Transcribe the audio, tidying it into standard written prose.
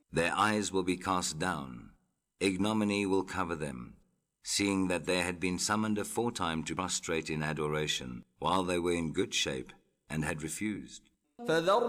Their eyes will be cast down. Ignominy will cover them, seeing that they had been summoned aforetime to prostrate in adoration, while they were in good shape and had refused.